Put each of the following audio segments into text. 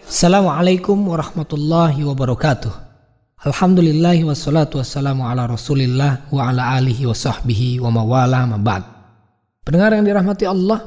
Assalamualaikum warahmatullahi wabarakatuh. Alhamdulillahi wassalatu wassalamu ala rasulillah wa ala alihi wa sahbihi wa mawala mabad. Pendengar yang dirahmati Allah,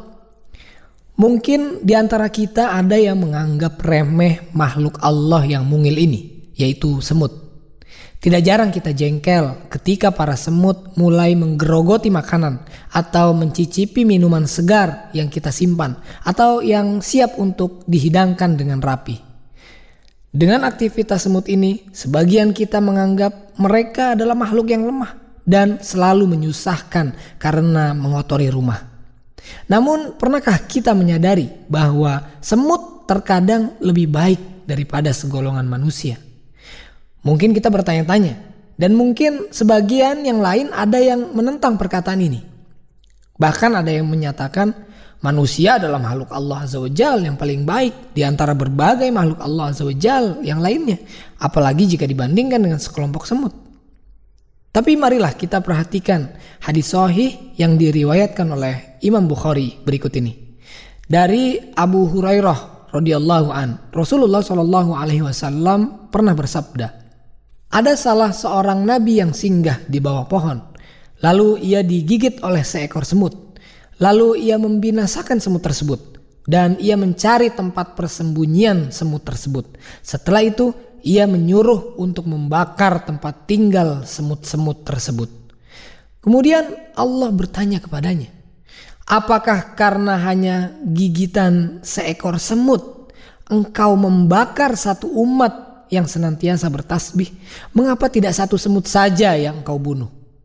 mungkin diantara kita ada yang menganggap remeh makhluk Allah yang mungil ini, yaitu semut. Tidak jarang kita jengkel ketika para semut mulai menggerogoti makanan atau mencicipi minuman segar yang kita simpan atau yang siap untuk dihidangkan dengan rapi. Dengan aktivitas semut ini, sebagian kita menganggap mereka adalah makhluk yang lemah dan selalu menyusahkan karena mengotori rumah. Namun, pernahkah kita menyadari bahwa semut terkadang lebih baik daripada segolongan manusia? Mungkin kita bertanya-tanya, dan mungkin sebagian yang lain ada yang menentang perkataan ini. Bahkan ada yang menyatakan manusia adalah makhluk Allah Azza wa Jalla yang paling baik di antara berbagai makhluk Allah Azza wa Jalla yang lainnya, apalagi jika dibandingkan dengan sekelompok semut. Tapi marilah kita perhatikan hadis sahih yang diriwayatkan oleh Imam Bukhari berikut ini. Dari Abu Hurairah radhiyallahu an, Rasulullah shallallahu alaihi wasallam pernah bersabda, ada salah seorang nabi yang singgah di bawah pohon. Lalu ia digigit oleh seekor semut. Lalu ia membinasakan semut tersebut. Dan ia mencari tempat persembunyian semut tersebut. Setelah itu ia menyuruh untuk membakar tempat tinggal semut-semut tersebut. Kemudian Allah bertanya kepadanya, apakah karena hanya gigitan seekor semut engkau membakar satu umat yang senantiasa bertasbih? Mengapa tidak satu semut saja yang engkau bunuh?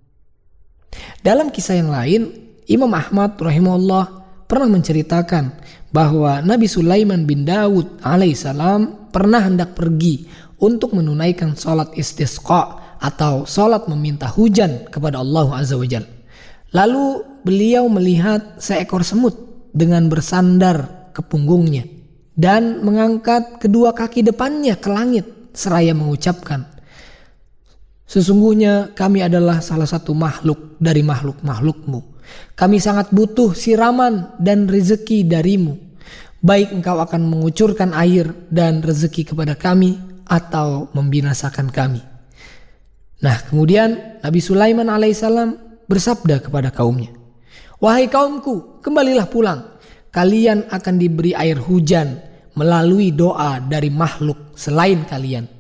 Dalam kisah yang lain, Imam Ahmad rahimahullah pernah menceritakan bahwa Nabi Sulaiman bin Daud alaihissalam pernah hendak pergi untuk menunaikan sholat istisqa atau sholat meminta hujan kepada Allah Azza wa Jalla. Lalu beliau melihat seekor semut dengan bersandar ke punggungnya dan mengangkat kedua kaki depannya ke langit seraya mengucapkan, sesungguhnya kami adalah salah satu makhluk dari makhluk-makhlukmu. Kami sangat butuh siraman dan rezeki darimu. Baik engkau akan mengucurkan air dan rezeki kepada kami atau membinasakan kami. Nah, kemudian Nabi Sulaiman alaihissalam bersabda kepada kaumnya, wahai kaumku, kembalilah pulang. Kalian akan diberi air hujan melalui doa dari makhluk selain kalian.